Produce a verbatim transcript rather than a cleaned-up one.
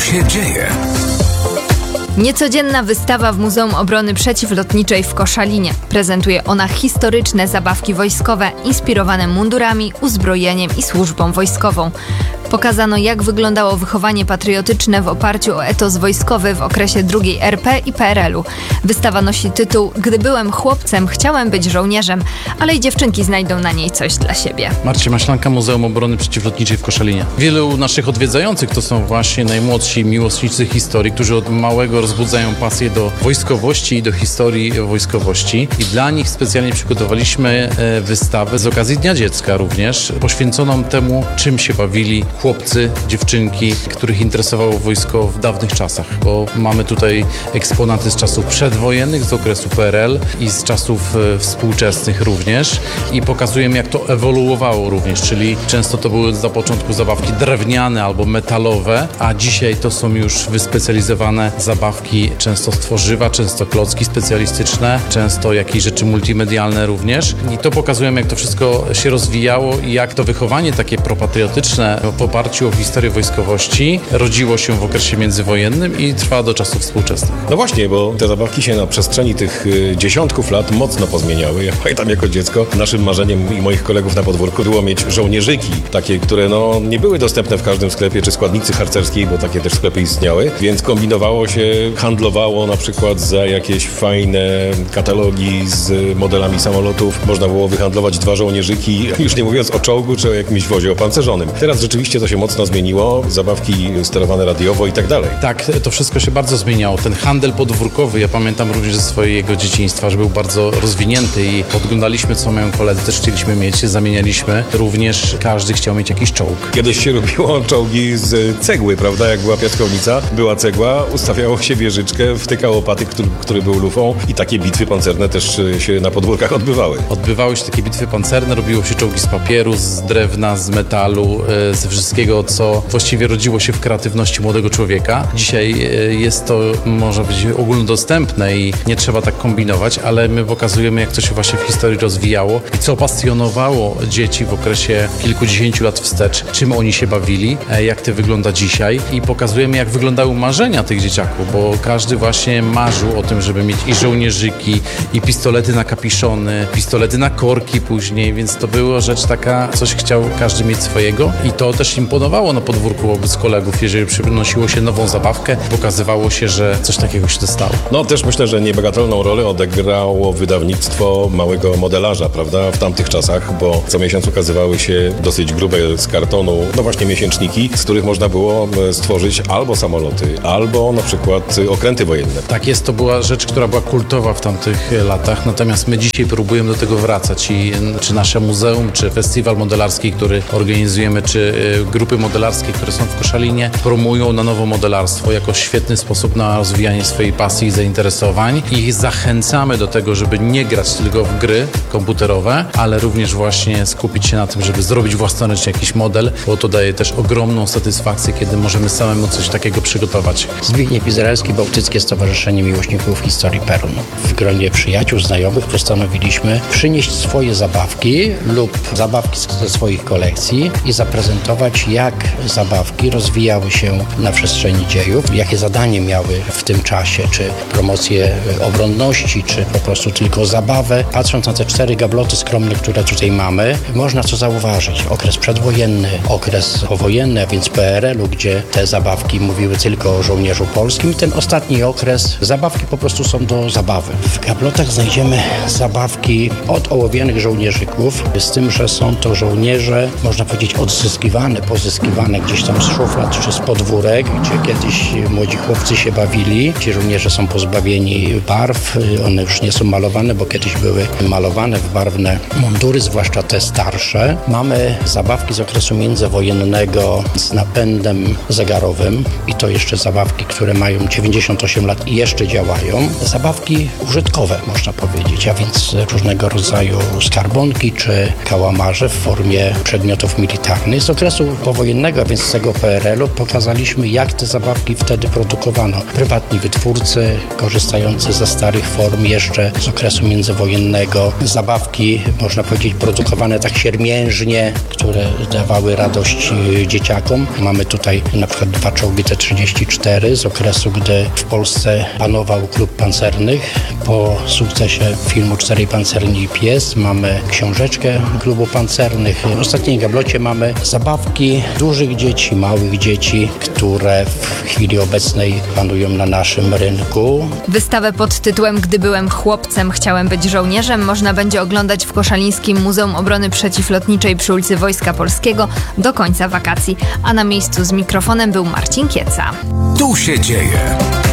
się dzieje? Niecodzienna wystawa w Muzeum Obrony Przeciwlotniczej w Koszalinie. Prezentuje ona historyczne zabawki wojskowe inspirowane mundurami, uzbrojeniem i służbą wojskową. Pokazano, jak wyglądało wychowanie patriotyczne w oparciu o etos wojskowy w okresie drugiej R P i P R L u. Wystawa nosi tytuł „Gdy byłem chłopcem, chciałem być żołnierzem”, ale i dziewczynki znajdą na niej coś dla siebie. Marcin Maślanka, Muzeum Obrony Przeciwlotniczej w Koszalinie. Wielu naszych odwiedzających to są właśnie najmłodsi miłośnicy historii, którzy od małego rozbudzają pasję do wojskowości i do historii wojskowości. I dla nich specjalnie przygotowaliśmy wystawę z okazji Dnia Dziecka również, poświęconą temu, czym się bawili chłopcy, dziewczynki, których interesowało wojsko w dawnych czasach, bo mamy tutaj eksponaty z czasów przedwojennych, z okresu P R L i z czasów e, współczesnych również i pokazujemy, jak to ewoluowało również, czyli często to były za początku zabawki drewniane albo metalowe, a dzisiaj to są już wyspecjalizowane zabawki, często z tworzywa, często klocki specjalistyczne, często jakieś rzeczy multimedialne również i to pokazujemy, jak to wszystko się rozwijało i jak to wychowanie takie propatriotyczne w oparciu o historię wojskowości rodziło się w okresie międzywojennym i trwa do czasów współczesnych. No właśnie, bo te zabawki się na przestrzeni tych dziesiątków lat mocno pozmieniały. Ja pamiętam jako dziecko, naszym marzeniem i moich kolegów na podwórku było mieć żołnierzyki, takie, które no nie były dostępne w każdym sklepie, czy składnicy harcerskiej, bo takie też sklepy istniały, więc kombinowało się, handlowało na przykład za jakieś fajne katalogi z modelami samolotów. Można było wyhandlować dwa żołnierzyki, już nie mówiąc o czołgu, czy o jakimś wozie opancerzonym. Teraz rzeczywiście to się mocno zmieniło, zabawki sterowane radiowo i tak dalej. Tak, to wszystko się bardzo zmieniało. Ten handel podwórkowy, ja pamiętam również ze swojego dzieciństwa, że był bardzo rozwinięty i podglądaliśmy, co mają koledzy, też chcieliśmy mieć, zamienialiśmy. Również każdy chciał mieć jakiś czołg. Kiedyś się robiło czołgi z cegły, prawda? Jak była piaskownica, była cegła, ustawiało się wieżyczkę, wtykało patyk, który, który był lufą i takie bitwy pancerne też się na podwórkach odbywały. Odbywały się takie bitwy pancerne, robiło się czołgi z papieru, z drewna, z metalu, ze wszystkiego, co właściwie rodziło się w kreatywności młodego człowieka. Dzisiaj jest to, można powiedzieć, ogólnodostępne i nie trzeba tak kombinować, ale my pokazujemy, jak to się właśnie w historii rozwijało i co pasjonowało dzieci w okresie kilkudziesięciu lat wstecz, czym oni się bawili, jak to wygląda dzisiaj i pokazujemy, jak wyglądały marzenia tych dzieciaków, bo każdy właśnie marzył o tym, żeby mieć i żołnierzyki, i pistolety na kapiszony, pistolety na korki później, więc to była rzecz taka, coś chciał każdy mieć swojego i to też imponowało na podwórku wobec kolegów, jeżeli przynosiło się nową zabawkę, pokazywało się, że coś takiego się dostało. No też myślę, że niebagatelną rolę odegrało wydawnictwo małego modelarza, prawda, w tamtych czasach, bo co miesiąc ukazywały się dosyć grube z kartonu, no właśnie miesięczniki, z których można było stworzyć albo samoloty, albo na przykład okręty wojenne. Tak jest, to była rzecz, która była kultowa w tamtych latach, natomiast my dzisiaj próbujemy do tego wracać i czy nasze muzeum, czy festiwal modelarski, który organizujemy, czy grupy modelarskie, które są w Koszalinie, promują na nowo modelarstwo jako świetny sposób na rozwijanie swojej pasji i zainteresowań i ich zachęcamy do tego, żeby nie grać tylko w gry komputerowe, ale również właśnie skupić się na tym, żeby zrobić własnoręcznie jakiś model, bo to daje też ogromną satysfakcję, kiedy możemy samemu coś takiego przygotować. Zbigniew Izraelski, Bałtyckie Stowarzyszenie Miłośników Historii Perun. W gronie przyjaciół, znajomych postanowiliśmy przynieść swoje zabawki lub zabawki ze swoich kolekcji i zaprezentować, jak zabawki rozwijały się na przestrzeni dziejów, jakie zadanie miały w tym czasie, czy promocję obronności, czy po prostu tylko zabawę. Patrząc na te cztery gabloty skromne, które tutaj mamy, można co zauważyć. Okres przedwojenny, okres powojenny, a więc P R L u, gdzie te zabawki mówiły tylko o żołnierzu polskim. Ten ostatni okres, zabawki po prostu są do zabawy. W gablotach znajdziemy zabawki od ołowianych żołnierzyków, z tym, że są to żołnierze, można powiedzieć, odzyskiwane, pozyskiwane gdzieś tam z szuflad czy z podwórek, gdzie kiedyś młodzi chłopcy się bawili. Ci żołnierze są pozbawieni barw, one już nie są malowane, bo kiedyś były malowane w barwne mundury, zwłaszcza te starsze. Mamy zabawki z okresu międzywojennego z napędem zegarowym i to jeszcze zabawki, które mają dziewięćdziesiąt osiem lat i jeszcze działają. Zabawki użytkowe, można powiedzieć, a więc różnego rodzaju skarbonki czy kałamarze w formie przedmiotów militarnych z okresu powojennego, a więc z tego P R L-u, pokazaliśmy, jak te zabawki wtedy produkowano. Prywatni wytwórcy, korzystający ze starych form jeszcze z okresu międzywojennego. Zabawki, można powiedzieć, produkowane tak siermiężnie, które dawały radość dzieciakom. Mamy tutaj na przykład dwa czołgi T trzydzieści cztery z okresu, gdy w Polsce panował klub pancernych. Po sukcesie filmu Czterej Pancerni i Pies mamy książeczkę klubu pancernych. W ostatniej gablocie mamy zabawki dużych dzieci, małych dzieci, które w chwili obecnej panują na naszym rynku. Wystawę pod tytułem Gdy byłem chłopcem, chciałem być żołnierzem można będzie oglądać w Koszalińskim Muzeum Obrony Przeciwlotniczej przy ulicy Wojska Polskiego do końca wakacji. A na miejscu z mikrofonem był Marcin Kieca. Tu się dzieje.